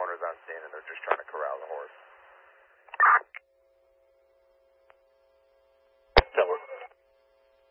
owner's on scene and they're just trying to corral the horse.